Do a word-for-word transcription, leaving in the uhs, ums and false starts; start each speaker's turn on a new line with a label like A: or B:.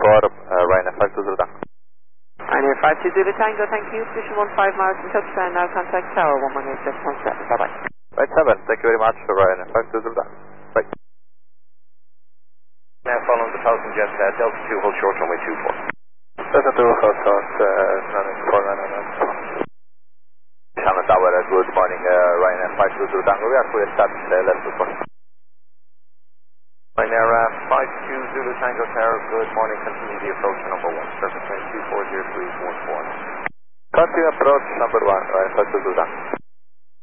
A: four, uh, Ryanair five two zero Tango.
B: Ryanair five two zero Tango, thank you. Position one five miles in touchdown, now contact tower one one eight seven one seven. Bye bye.
A: Right seven, thank you very much for Ryanair five two zero Tango. Bye.
C: Now following the Falcon Jet, uh, Delta two, hold short runway two four.
A: Delta two, hold short, uh, running four nine nine. Shannon Tower, uh, good morning, uh, Ryanair five two zero Tango. We are fully established, uh, left report.
C: Ryanair uh, five two zero Tango Tower, good morning, continue the approach to number one, surface two four zero three one four.
A: Continue approach number one, Ryanair five two zero Tango.